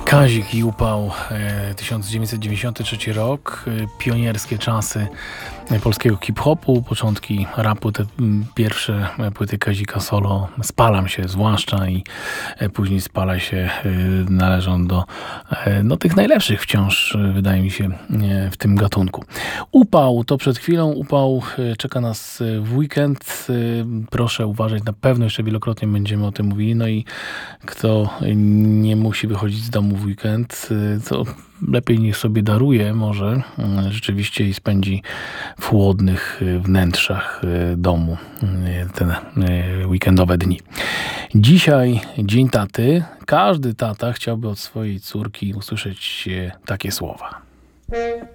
Kazik i upał, 1993 rok, pionierskie czasy polskiego hip-hopu, początki rapu, te pierwsze płyty Kazika solo, Spalam się zwłaszcza i później Spalaj się należą do tych najlepszych wciąż, wydaje mi się, w tym gatunku. Upał to przed chwilą, upał czeka nas w weekend, proszę uważać, na pewno jeszcze wielokrotnie będziemy o tym mówili, no i kto nie musi wychodzić z domu w weekend, to lepiej niech sobie daruje może rzeczywiście i spędzi w chłodnych wnętrzach domu te weekendowe dni. Dzisiaj Dzień Taty. Każdy tata chciałby od swojej córki usłyszeć takie słowa.